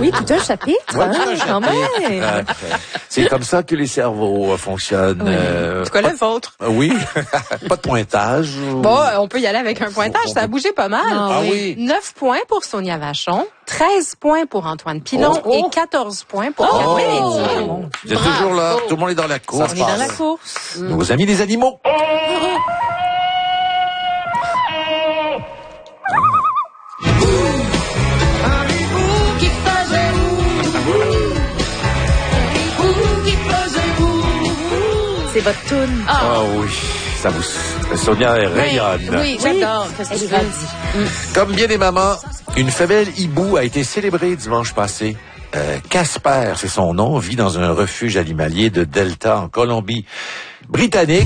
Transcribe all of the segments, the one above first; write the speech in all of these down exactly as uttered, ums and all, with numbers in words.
Oui, tout un chapitre, Ouais, hein, tout un quand chapitre. même. Euh, C'est comme ça que les cerveaux euh, fonctionnent. Oui. Euh, En tout cas, le vôtre. euh, oui, pas de pointage. ou- Bon, euh, on peut y aller avec un pointage. Ça a bougé pas mal. Ah oui. neuf points pour Sonia Vachon, treize points pour Antoine Pilon Oh, oh. et quatorze points pour Oh. Catherine Etier. Oh. Vous êtes toujours là, tout le monde est dans la course. On est dans la course. Nos amis les animaux. C'est votre toune. Ah oui, ça vous... Sonia elle rayonne. Oui, j'adore. Elle Qu'est-ce que tu est veux? ravie. Comme bien des mamans, une femelle hibou a été célébrée dimanche passé. Euh, Casper, c'est son nom, vit dans un refuge animalier de Delta en Colombie-Britannique.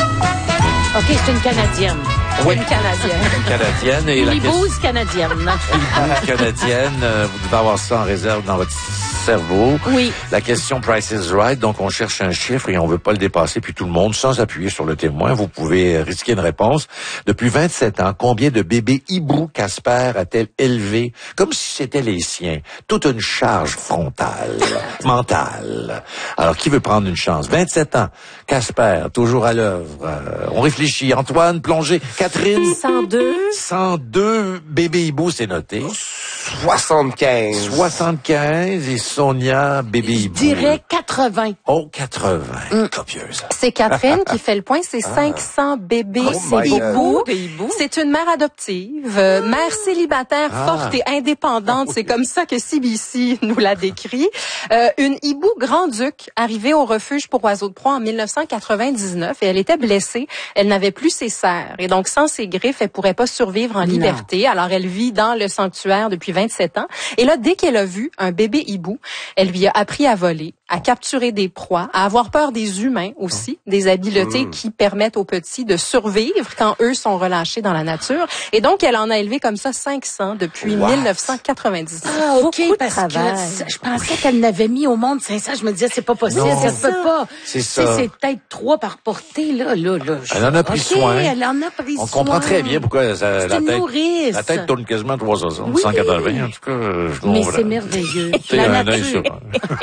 OK, c'est une Canadienne. Oui, Une Canadienne. une Canadienne. Et la Une question bouse canadienne. canadienne, euh, vous devez avoir ça en réserve dans votre cerveau. Oui. La question Price is Right, donc on cherche un chiffre et on veut pas le dépasser, puis tout le monde, sans appuyer sur le témoin, vous pouvez risquer une réponse. Depuis vingt-sept ans, combien de bébés hibou Casper a-t-elle élevé, comme si c'était les siens? Toute une charge frontale, mentale. Alors, qui veut prendre une chance? vingt-sept ans, Casper, toujours à l'œuvre. Euh, on réfléchit. Antoine, plongé. Catherine? cent deux. cent deux bébés hibou, c'est noté. soixante-quinze. soixante-quinze et Sonia, bébé Je hibou. dirais quatre-vingts. Oh, quatre-vingts. Copieuse. C'est Catherine qui fait le point. C'est cinq cents bébés. Oh C'est my God. beaucoup. Des hiboux. C'est une mère adoptive, euh, mère célibataire Ah. forte et indépendante. C'est comme ça que C B C nous l'a décrit. Euh, une hibou grand-duc arrivée au refuge pour oiseaux de proie en mille neuf cent quatre-vingt-dix-neuf et elle était blessée. Elle n'avait plus ses serres et donc sans ses griffes, elle pourrait pas survivre en liberté. Alors elle vit dans le sanctuaire depuis vingt-sept ans. Et là, dès qu'elle a vu un bébé hibou, elle lui a appris à voler, à capturer des proies, à avoir peur des humains aussi, des habiletés qui permettent aux petits de survivre quand eux sont relâchés dans la nature. Et donc, elle en a élevé comme ça cinq cents depuis What? mille neuf cent quatre-vingt-dix-neuf. Ah, OK, Beaucoup de parce travail. que je pensais qu'elle n'avait mis au monde cinq cents. Je me disais, c'est pas possible, Non. ça se peut pas. C'est Tu sais, ça. c'est peut-être trois par portée, là, là, là. Je- Elle en a pris OK, soin. elle en a pris On soin. comprend très bien pourquoi ça, C'est la une tête, nourrice. la tête tourne quasiment à trois cents, Oui. cent quatre-vingts. En tout cas, euh, je Mais comprends. c'est merveilleux. T'as La un œil sur. nature.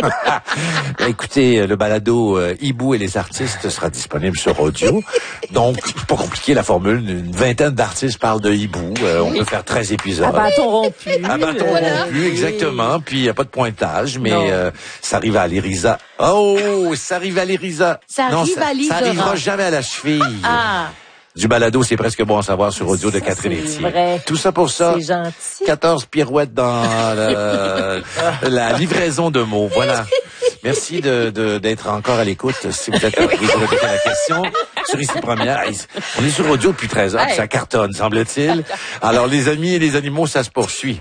Ben, écoutez, le balado euh, Hibou et les artistes sera disponible sur audio. Donc, c'est pas compliqué la formule. Une vingtaine d'artistes parlent de hibou. Euh, on peut faire treize épisodes. À bâton rompu. À bâton Voilà. rompu, exactement. Puis il n'y a pas de pointage, mais Non. euh, ça arrive à l'Irisa. Oh, ça arrive à l'Irisa. Ça Non, arrive ça, à ça l'Isora. arrivera jamais à la cheville. Ah, Du balado, c'est presque bon à savoir sur audio de Ça, Catherine c'est Etier. vrai. Tout ça pour ça. c'est gentil. quatorze pirouettes dans le- la livraison de mots. Voilà. Merci de, de, d'être encore à l'écoute. Si vous êtes, vous répétez la question. Sur ici première. On est sur audio depuis treize heures. Hey. Ça cartonne, semble-t-il. Alors, les amis et les animaux, ça se poursuit.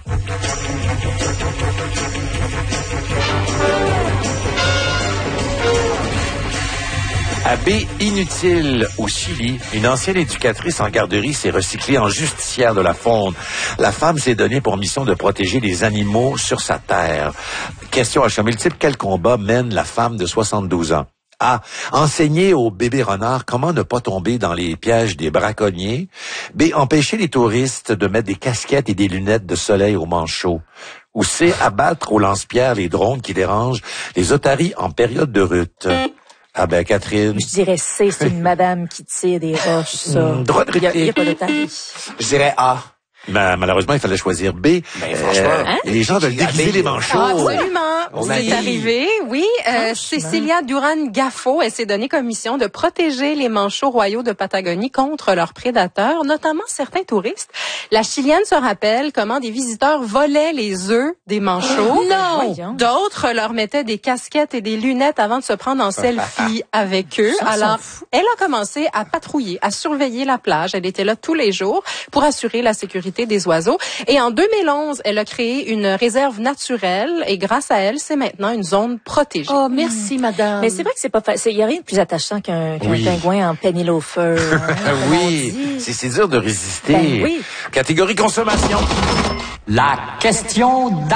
À baie inutile, au Chili, une ancienne éducatrice en garderie s'est recyclée en justicière de la faune. La femme s'est donnée pour mission de protéger les animaux sur sa terre. Question à choix multiple, quel combat mène la femme de soixante-douze ans? A. Enseigner aux bébés renards comment ne pas tomber dans les pièges des braconniers. B. Empêcher les touristes de mettre des casquettes et des lunettes de soleil au manchot. Ou C. Abattre au lance-pierre les drones qui dérangent les otaries en période de rut. Ah ben, Catherine. Je dirais C, c'est une madame qui tire des roches, ça. Mmh, droit de Il y a, il y a réplique. pas d'otarie. Je dirais A. Ben, malheureusement, il fallait choisir B. Ben, franchement. Euh, les gens veulent déguiser les manchots. Ah, absolument. On C'est a- arrivé, oui. Euh, Cécilia Duran-Gaffo, elle s'est donnée comme mission de protéger les manchots royaux de Patagonie contre leurs prédateurs, notamment certains touristes. La Chilienne se rappelle comment des visiteurs volaient les œufs des manchots. Non! D'autres leur mettaient des casquettes et des lunettes avant de se prendre en selfie avec eux. Ça, Alors, s'en fout. elle a commencé à patrouiller, à surveiller la plage. Elle était là tous les jours pour assurer la sécurité des oiseaux. Et en deux mille onze, elle a créé une réserve naturelle et grâce à elle, c'est maintenant une zone protégée. Oh, merci, madame. Mais c'est vrai que c'est pas facile. Il y a rien de plus attachant qu'un qu'un Oui. pingouin en penny loafer. hein, comme on Oui, dit. c'est c'est dur de résister. Ben oui. Catégorie consommation. La question